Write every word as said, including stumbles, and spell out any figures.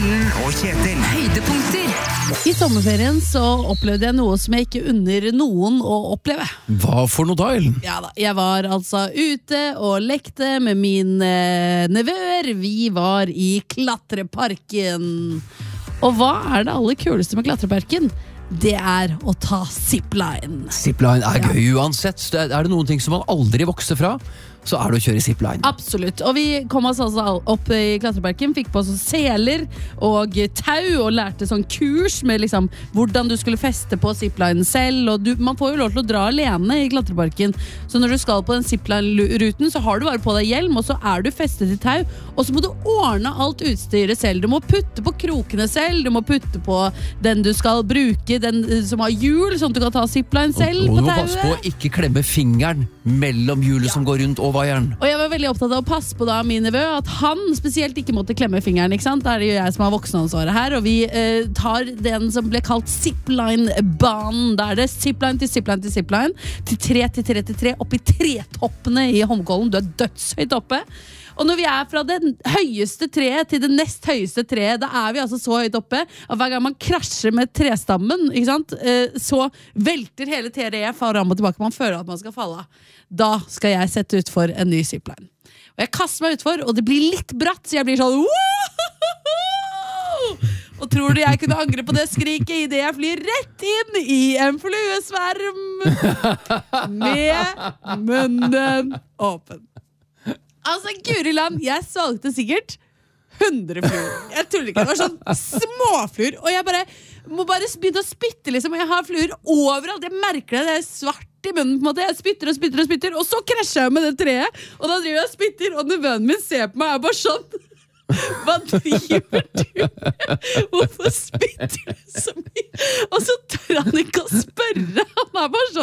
Ellen og Kjetil. Høydepunkter. I sommerferien så opplevde jeg noe som jeg ikke unner noen å oppleve. Hva for noe da, Ellen? Ja da, jeg var altså ute og lekte med mine nevøer. Vi var i klatreparken. Og hva er det aller kuleste med klatreparken? Det er å ta zipline. Zipline er gøy uansett. Er det noen ting som man aldri vokser fra, så er det å kjøre zipline. Absolutt, og vi kom oss altså opp i klatreparken, fikk på oss seler og tau, og lærte sånn kurs med liksom hvordan du skulle feste på ziplinen selv, og du, man får jo lov til å dra alene i klatreparken, så når du skal på den zipline-ruten, så har du bare på deg hjelm, og så er du festet i tau, og så må du ordne alt utstyret selv. Du må putte på krokene selv, du må putte på den du skal bruke, den som har hjul, sånn at du kan ta zipline selv og, og på tauet. Og du må passe på å ikke klemme fingeren mellom hjulet ja. Som går rundt og vaieren. Og jeg var veldig opptatt av å passe på da min nevø, at han spesielt ikke måtte klemme fingeren, ikke sant? Da er det jo jeg som har voksenansvaret her, og vi eh, tar den som ble kalt zipline-banen. Da er det zipline til zipline til zipline, til tre til tre til tre, opp i tretoppene i Holmenkollen. Du er dødshøyt oppe. Og når vi er fra det høyeste treet til det nest høyeste treet, da er vi altså så høyt oppe, og hver gang man krasjer med trestammen, ikke sant, så velter hele treet fram og tilbake, man føler at man skal falle av. Da skal jeg sette ut for en ny zipline. Og jeg kaster meg utfor, og det blir litt bratt, så jeg blir sånn og tror du jeg kunne angre på det skriket i det jeg flyr rett inn i en fluesverm med munnen åpen. Altså, Guriland, jeg svalgte sikkert hundre fluer. Jeg tuller ikke, det var sånn småfluer, og jeg bare må bare begynne å spytte, liksom, og jeg har fluer overalt, jeg merker det, det er svart i munnen på en måte, jeg spytter og spytter og spytter, og så krasjer jeg med det treet, og da driver jeg og spytter, og nevøen min ser på meg, og er bare sånn, hva driver du? Hvorfor spytter du så mye? Og så tør han ikke å spørre, han er bare sånn,